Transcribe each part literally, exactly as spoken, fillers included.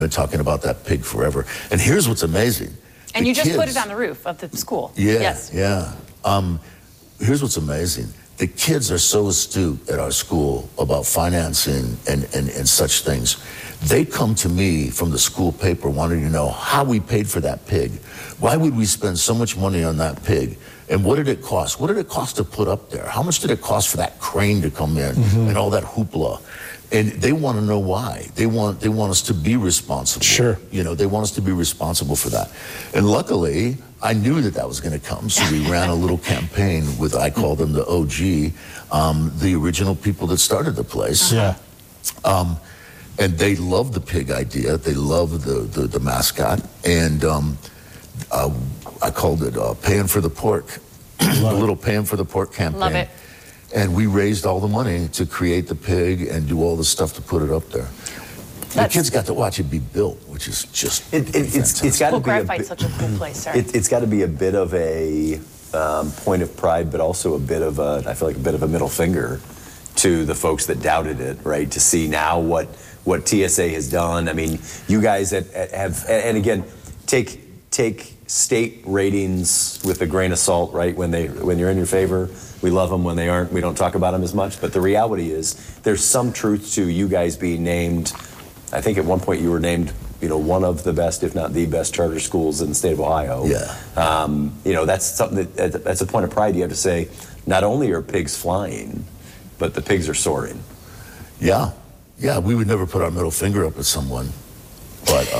been talking about that pig forever. And here's what's amazing. And the you just kids, put it on the roof of the school. Yeah, yes. yeah. Um, here's what's amazing. The kids are so astute at our school about financing and, and, and such things. They come to me from the school paper wanting to know how we paid for that pig. Why would we spend so much money on that pig? And what did it cost? What did it cost to put up there? How much did it cost for that crane to come in mm-hmm. and all that hoopla? And they want to know why. They want they want us to be responsible. Sure. You know, they want us to be responsible for that. And luckily, I knew that that was going to come, so we ran a little campaign with, I call them the O G, um, the original people that started the place. Yeah. Um, and they love the pig idea. They love the, the, the mascot. And um, uh, I called it uh, Paying for the Pork, a little Paying for the Pork campaign. Love it. And we raised all the money to create the pig and do all the stuff to put it up there. The That's, kids got to watch it be built, which is just it, it, it's it's got to well, be Graphite's a bit, such a cool place. Sorry. It, it's got to be a bit of a um, point of pride, but also a bit of a I feel like a bit of a middle finger to the folks that doubted it, right? To see now what what T S A has done. I mean, you guys have, have and again, take take state ratings with a grain of salt, right? When they when you're in your favor. We love them. When they aren't, we don't talk about them as much. But the reality is, there's some truth to you guys being named. I think at one point you were named, you know, one of the best, if not the best, charter schools in the state of Ohio. Yeah. Um, you know, that's something that that's a point of pride. You have to say, not only are pigs flying, but the pigs are soaring. Yeah, yeah. We would never put our middle finger up at someone, but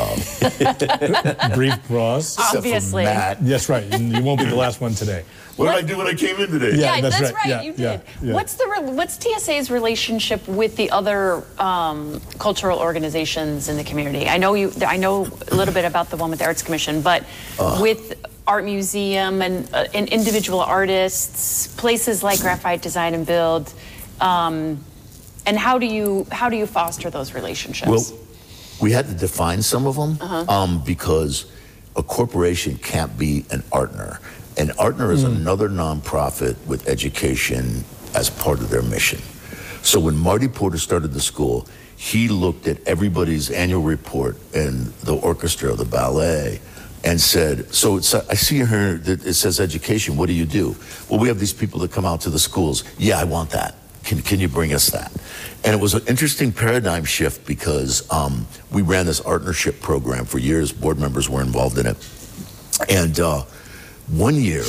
um, brief pause. Obviously. That's right. And you won't be the last one today. What, what did I do when I came in today? Yeah, Yeah, that's that's, right. right. Yeah, You yeah, did. yeah. What's the re- what's T S A's relationship with the other um, cultural organizations in the community? I know you. I know a little bit about the one with the Arts Commission, but uh, with Art Museum and, uh, and individual artists, places like Graphite Design and Build, um, and how do you how do you foster those relationships? Well, we had to define some of them uh-huh. um, because a corporation can't be an Artner. And Artner is mm. another nonprofit with education as part of their mission. So when Marty Porter started the school, he looked at everybody's annual report and the orchestra, the ballet, and said, so it's, I see here that it says education, what do you do? Well, we have these people that come out to the schools. Yeah, I want that. Can, can you bring us that? And it was an interesting paradigm shift because um, we ran this Artnership program for years. Board members were involved in it. And uh, one year,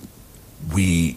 we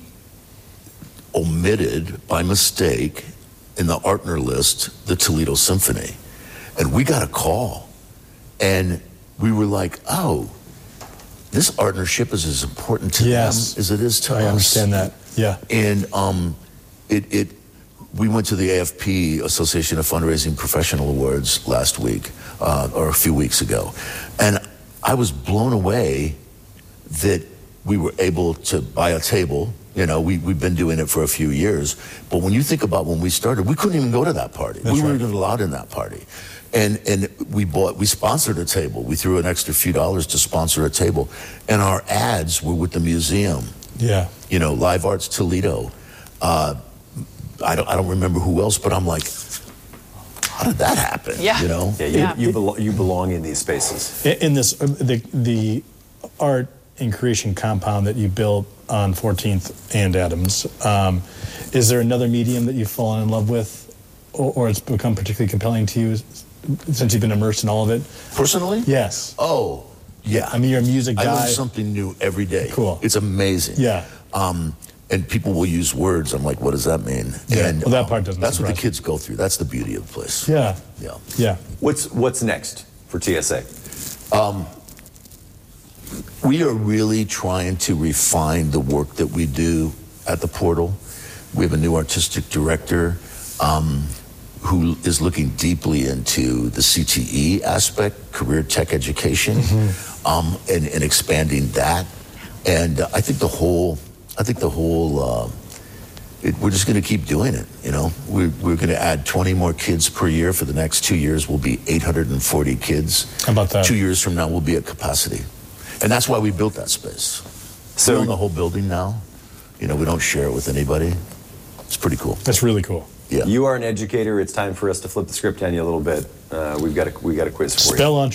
omitted by mistake in the Artner list the Toledo Symphony. And we got a call. And we were like, oh, this Artnership is as important to yes. them as it is to I us. I understand that, yeah. And um, it, it, we went to the A F P, Association of Fundraising Professional Awards, last week, uh, or a few weeks ago. And I was blown away that we were able to buy a table. You know, we, we've been doing it for a few years. But when you think about when we started, we couldn't even go to that party. That's we right. weren't even allowed in that party. And and we bought, we sponsored a table. We threw an extra few dollars to sponsor a table. And our ads were with the museum. Yeah. You know, Live Arts Toledo. Uh, I don't I don't remember who else, but I'm like, how did that happen? Yeah. You know? Yeah, you, Yeah. you, belo- you belong in these spaces. In this, uh, the the art and creation compound that you built on fourteenth and Adams, um, is there another medium that you've fallen in love with, or, or it's become particularly compelling to you since you've been immersed in all of it? Personally? Yes. Oh, yeah. I mean, you're a music guy. I learn something new every day. Cool. It's amazing. Yeah. Um, and people will use words. I'm like, what does that mean? Yeah. And, well, that um, part doesn't That's what the surprise kids go through. That's the beauty of the place. Yeah. Yeah. Yeah. What's what's next for T S A? Um, we are really trying to refine the work that we do at the portal. We have a new artistic director um, who is looking deeply into the C T E aspect, career tech education, mm-hmm. um, and, and expanding that. And uh, I think the whole, I think the whole, uh, it, we're just going to keep doing it. You know, we're we're going to add twenty more kids per year for the next two years. We'll be eight hundred forty kids. How about that? Two years from now, we'll be at capacity. And that's why we built that space. So we own the whole building now. You know, we don't share it with anybody. It's pretty cool. That's really cool. Yeah. You are an educator. It's time for us to flip the script on you a little bit. Uh, we've got a we got a quiz for you. Spell